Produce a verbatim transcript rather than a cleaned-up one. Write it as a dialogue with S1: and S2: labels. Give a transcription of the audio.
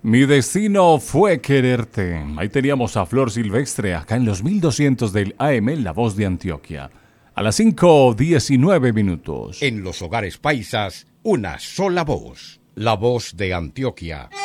S1: Mi destino fue quererte. Ahí teníamos a Flor Silvestre, acá en los mil doscientos del A M, La Voz de Antioquia. A las cinco diecinueve minutos.
S2: En los hogares paisas, una sola voz. La Voz de Antioquia.